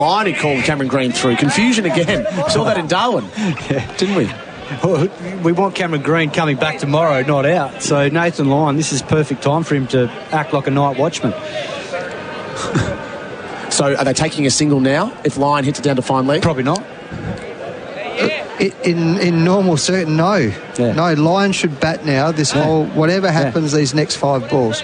line, he called Cameron Green through. Confusion again. Saw that in Darwin, didn't we? Well, we want Cameron Green coming back tomorrow, not out. So Nathan Lyon, this is perfect time for him to act like a night watchman. So are they taking a single now if Lyon hits it down to fine leg? Probably not. In normal certain, no. Yeah. No, Lyon should bat now. This whole, whatever happens, these next 5 balls.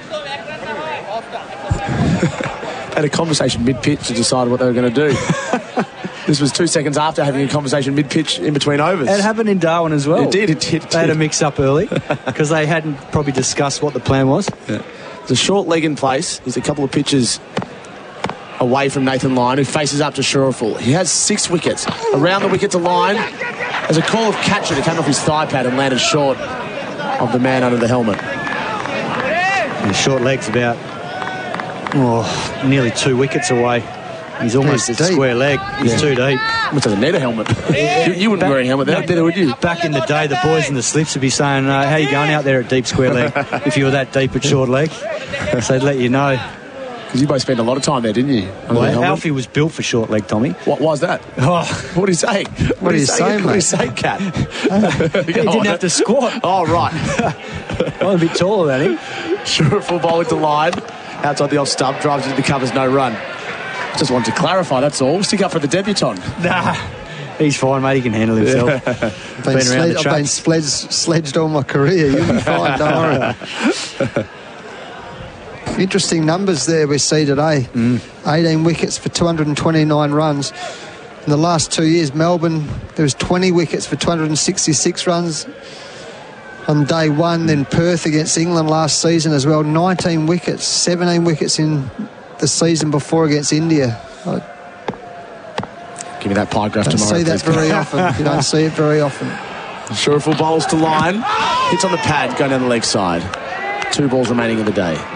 Had a conversation mid-pitch to decide what they were going to do. This was 2 seconds after having a conversation mid-pitch in between overs. It happened in Darwin as well. It did. They had a mix-up early because they hadn't probably discussed what the plan was. Yeah. There's a short leg in place. He's a couple of pitches away from Nathan Lyon, who faces up to Sheriful. He has 6 wickets. Around the wicket to Lyon. There's a call of catcher to come off his thigh pad and landed short of the man under the helmet. And short leg's about nearly 2 wickets away. He's almost at square leg. He's too deep. Which doesn't need a helmet. You wouldn't wear a helmet there, would you? Back in the day, the boys in the slips would be saying, how you going out there at deep square leg if you were that deep at short leg? So they'd let you know. Because you both spent a lot of time there, didn't you? Well, Alfie was built for short leg, Tommy. What was that? Oh, what are you saying? What are you saying, mate? What are you saying, Cat? He didn't have to squat. Oh, right. I'm a bit taller than him. Sure, full bowling to Lyon. Outside the off stump, drives into the covers, no run. Just wanted to clarify, that's all. Stick up for the debutant. Nah, he's fine, mate. He can handle himself. I've been sledged all my career. You'll be fine, don't worry. Interesting numbers there we see today. 18 wickets for 229 runs. In the last 2 years, Melbourne, there was 20 wickets for 266 runs on day one. Then Perth against England last season as well, 19 wickets, 17 wickets in the season before against India. Give me that pie graph tomorrow. Don't see that very often. You don't see it very often. Sheriful bowls to Lyon. Hits on the pad, going down the leg side. 2 balls remaining in the day.